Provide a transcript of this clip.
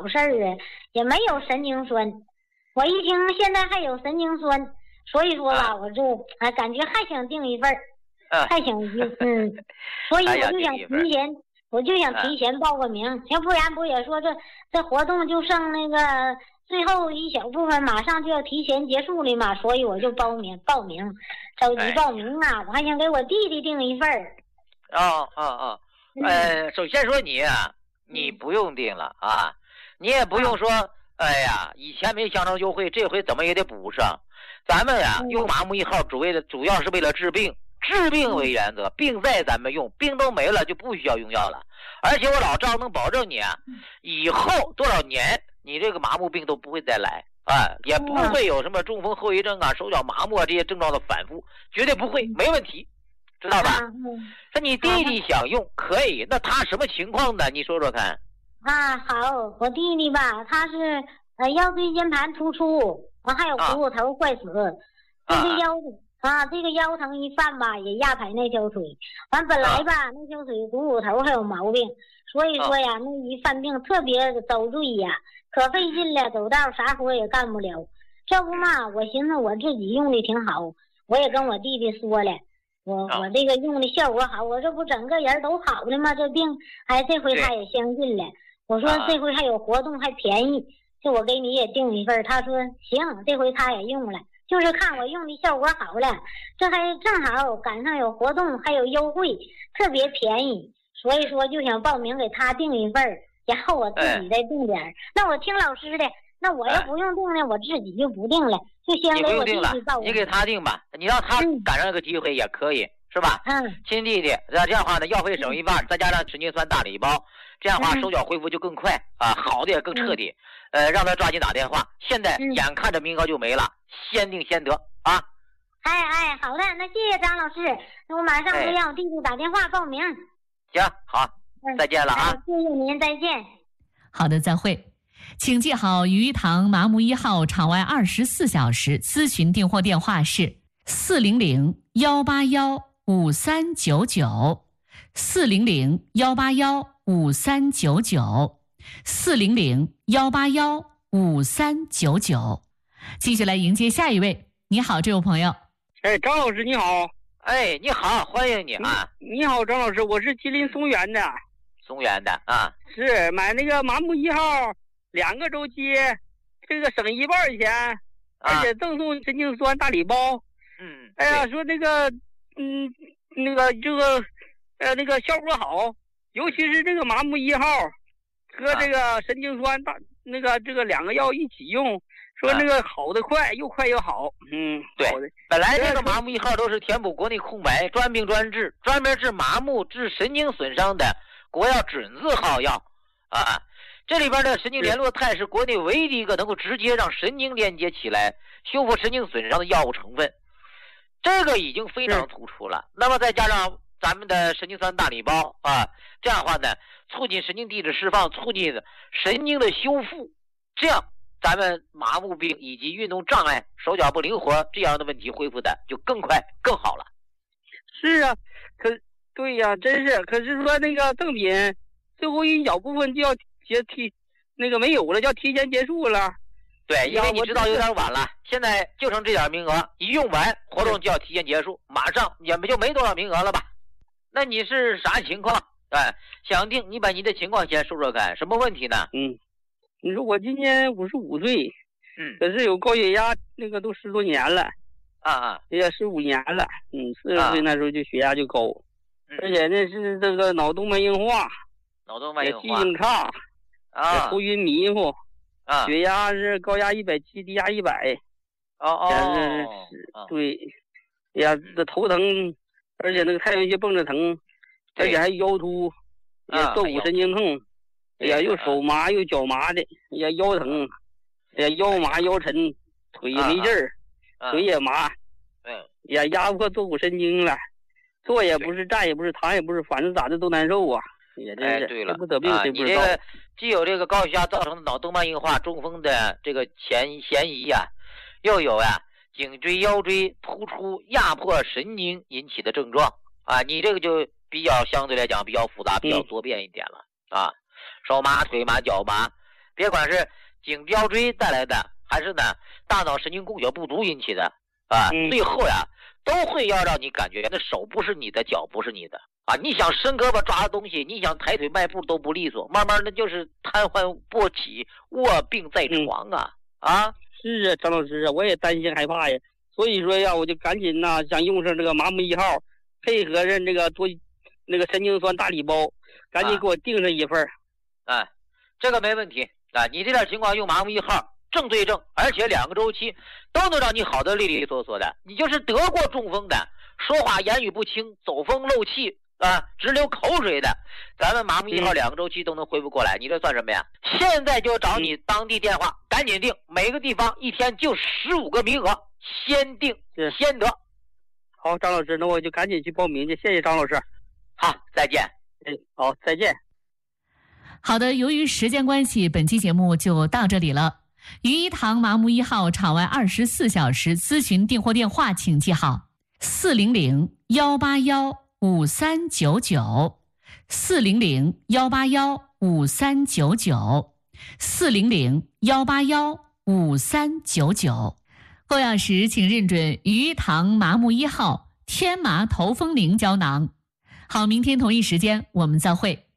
好事儿啊，也没有神经酸。我一听现在还有神经酸，所以说吧，我就感觉还想订一份儿，还想所以我就想提前，报个名，要不然不也说这活动就剩那个最后一小部分，马上就要提前结束了嘛，所以我就报名，着急报名啊，我还想给我弟弟订一份儿。 首先说你不用订了啊，你也不用说，哎呀，以前没享受优惠，这回怎么也得补上。咱们呀，用麻木1号主要是为了治病为原则，病在咱们用，病都没了就不需要用药了。而且我老赵能保证你以后多少年你这个麻木病都不会再来啊，也不会有什么中风后遗症啊、手脚麻木啊这些症状的反复，绝对不会，没问题，知道吧？那你弟弟想用可以，那他什么情况呢？你说说看。 好，我弟弟吧，他是腰椎间盘突出，还有股骨头坏死，这个腰疼一犯吧，也压排那条腿，完本来吧那条腿股骨头还有毛病，所以说呀，那一犯病特别遭罪呀，可费劲了，走道啥活也干不了。这不嘛，我寻思我自己用的挺好，我也跟我弟弟说了，我这个用的效果好，我这不整个人都好了吗？这病，这回他也相信了。我说这回还有活动，还便宜，就我给你也订一份。他说行，这回他也用了，就是看我用的效果好了，这还正好赶上有活动，还有优惠，特别便宜，所以说就想报名给他订一份，然后我自己再订点。那我听老师的，那我要不用订呢，我自己就不订了，就先给我弟弟报。 你给他订吧，你让他赶上这个机会也可以，是吧？亲弟弟，这样的话呢，药费省一半，再加上神经酸大礼包。这样的话手脚恢复就更快啊，好的也更彻底。让他抓紧打电话，现在眼看着名额就没了，先订先得啊。 好的，那谢谢张老师，那我马上就让我弟弟打电话报名。 行，好，再见了啊。 谢谢您，再见。 好的，再会。请记好鱼塘麻木1号场外24小时咨询订货电话是400-181-5399，400-181-5399。继续来迎接下一位。你好，这位朋友。 张老师你好。 你好，欢迎你啊。 你好，张老师，我是吉林松原的。 松原的啊。 是买那个麻木1号2个周期，这个省1半钱，而且赠送神经酸大礼包。说那个那个效果好，尤其是这个麻木1号和这个神经酸这个2个药一起用，说那个好的快，又快又好。 对，本来这个麻木1号都是填补国内空白，专病专治，专门治麻木、治神经损伤的国药准字号药啊。这里边的神经联络肽是国内唯一的一个能够直接让神经连接起来、修复神经损伤的药物成分，这个已经非常突出了。那么再加上咱们的神经酸大礼包啊，这样的话呢，促进神经递质释放，促进神经的修复，这样咱们麻木病以及运动障碍、手脚不灵活这样的问题恢复的就更快更好了。 是啊，对呀，真是。可是说那个赠品最后一小部分就要没有了，就要提前结束了。 对，因为你知道有点晚了，现在就剩这点名额，一用完活动就要提前结束，马上也就没多少名额了吧？那你是啥情况？想订，你把你的情况先说说看，什么问题呢？ 你说我今年55岁，可是有高血压，那个都10多年了，也15年了，40岁那时候就血压就高，而且那是这个脑动脉硬化，也记性差，头晕迷糊，血压是高压170，低压100，对，呀，这头疼，而且那个太阳穴蹦着疼，而且还腰突，也坐骨神经痛，又手麻又脚麻的，腰疼，腰麻腰沉，腿也没劲儿，腿也麻，压迫坐骨神经了，坐也不是，站也不是，躺也不是，反正咋的都难受啊。也真是， 对了， 不得病谁不知道？ 你这个既有这个高血压造成的脑动脉硬化、中风的这个嫌疑呀，又有颈椎、腰椎突出压迫神经引起的症状你这个就比较相对来讲比较复杂、比较多变一点了手麻、腿麻、脚麻， 别管是颈腰椎带来的，还是呢大脑神经供血不足引起的啊，最后呀都会要让你感觉那手不是你的，脚不是你的啊！你想伸胳膊抓东西，你想抬腿迈步都不利索，慢慢的就是瘫痪不起，卧病在床啊！啊， 是啊，张老师啊，我也担心害怕呀，所以说呀，我就赶紧呐想用上这个麻木1号，配合着那个做那个神经酸大礼包，赶紧给我订上一份。 哎，这个没问题啊！你这点情况用麻木1号。正对症，而且2个周期都能让你好的利利索索的。你就是得过中风的，说话言语不清，走风漏气啊，直流口水的，咱们麻木1号2个周期都能恢复过来，你这算什么呀？现在就找你当地电话，赶紧订，每个地方一天就15个名额，先订先得。 好，张老师，那我就赶紧去报名去，谢谢张老师。 好，再见。 好，再见。 好的，由于时间关系，本期节目就到这里了。于一堂麻木1号场外24小时咨询订货电话，请记好：400-181-5399 400-181-5399 400-181-5399。购药时请认准于一堂麻木1号天麻头风灵胶囊。好，明天同一时间我们再会。